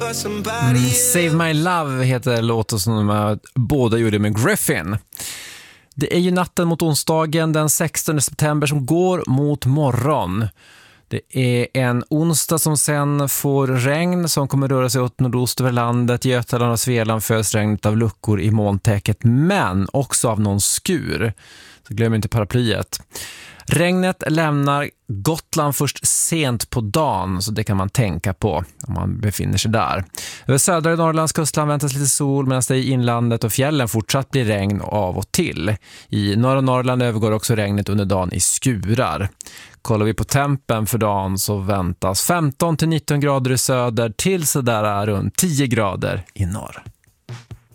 Save My Love heter låten som de båda gjorde med Griffin. Det är ju natten mot onsdagen den 16 september som går mot morgon. Det är en onsdag som sen får regn som kommer röra sig åt nordost över landet. Götaland och Svealand föds regnet av luckor i molntäcket, men också av någon skur. Så glöm inte paraplyet. Regnet lämnar Gotland först sent på dagen, så det kan man tänka på om man befinner sig där. Över södra Norrlands kustland väntas lite sol, medan det i inlandet och fjällen fortsatt blir regn av och till. I norra Norrland övergår också regnet under dagen i skurar. Kollar vi på tempen för dagen så väntas 15-19 grader i söder till sådär runt 10 grader i norr.